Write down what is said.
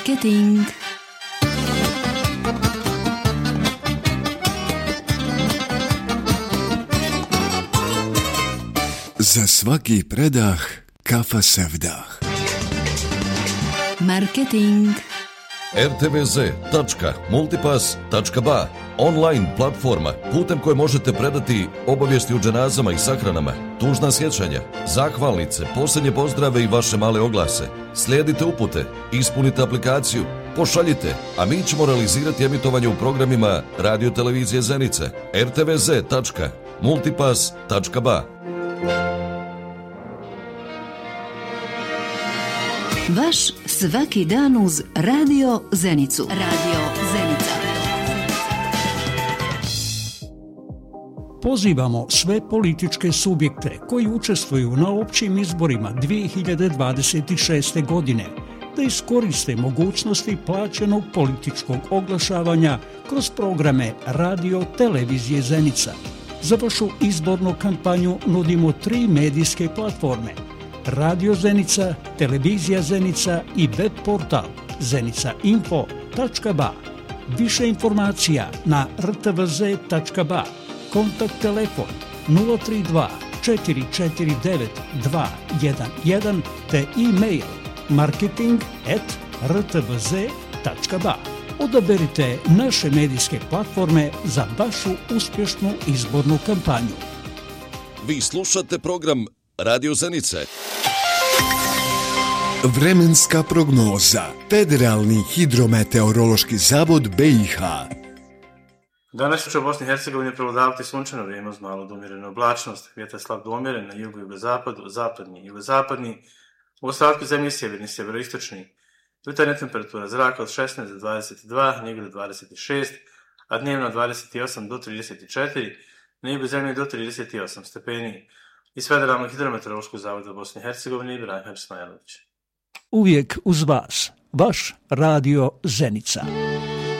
Marketing. Za svaki predah kafa sevdah. Marketing. rtvz.multipass.ba online platforma putem koje možete predati obavijesti o dženazama i sahranama, tužna sjećanja, zahvalnice, posljednje pozdrave i vaše male oglase. Slijedite upute, ispunite aplikaciju, pošaljite, a mi ćemo realizirati emitovanje u programima Radio Televizije Zenica. rtvz.multipass.ba. Vaš svaki dan uz Radio Zenicu. Radio Zenica. Pozivamo sve političke subjekte koji učestvuju na općim izborima 2026. godine da iskoriste mogućnosti plaćenog političkog oglašavanja kroz programe Radio Televizije Zenica. Za vašu izbornu kampanju nudimo 3 medijske platforme: Radio Zenica, Televizija Zenica i web portal zenicainfo.ba. Više informacija na rtvz.ba. Kontakt telefon 032 449 211 te e-mail marketing@rtvz.ba. Odaberite naše medijske platforme za vašu uspješnu izbornu kampanju. Vi slušate program Radio Zenice. Vremenska prognoza. Federalni hidrometeorološki zavod BiH. Danas će u Bosni i Hercegovini prevladavati sunčano vrijeme uz malo do umjerene oblačnost. Vjetar slab do umjeren na jugu, jugozapadu, zapadni i jugozapadni. U ostatku zemlje sjeverni, sjeveroistočni. Jutarnja temperatura zraka od 16 do 22, negdje do 26, a dnevno od 28 do 34, na jugu zemlje do 38 stepeni. Iz Federalnog hidrometeorološkog zavoda Bosne i Hercegovine, Ibrahim Smajlović. Uvijek uz vas, vaš Radio Zenica.